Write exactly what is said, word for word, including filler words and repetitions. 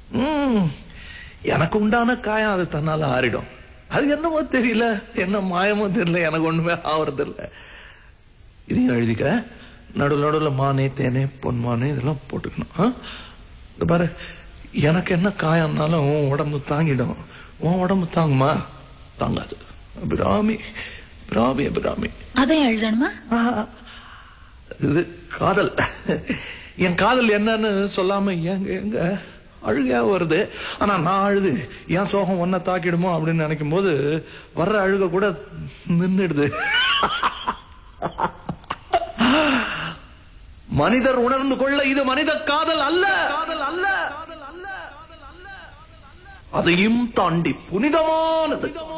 உம் எனக்கு உண்டான காயம் அது தன்னால ஆறிடும். அது என்னமோ தெரியல, என்ன மாயமோ தெரியல, எனக்கு ஒண்ணுமே ஆவறது இல்ல. இதையும் எழுதிக்க. நடுவில் நடுவில் மானே தேனே பொன்மானே இதெல்லாம் போட்டுக்கணும். பாரு, எனக்கு என்ன காயம்னாலும் உன் உடம்பு தாங்கிடும். உன் உடம்பு தாங்குமா? தாங்காது. அபிராமி அபிராமி அபிராமி. அதையும் எழுதணுமா? இது காதல். என் காதல் என்னன்னு சொல்லாம எங்க எங்க அழுகையா வருது. ஆனா நான் அழுது என் சோகம் ஒன்ன தாக்கிடுமோ அப்படின்னு நினைக்கும் போது வர்ற அழுக கூட நின்றுடுது. மனிதர் உணர்ந்து கொள்ள இது மனித காதல் அல்ல, காதல் அல்ல, அதையும் தாண்டி புனிதமானது.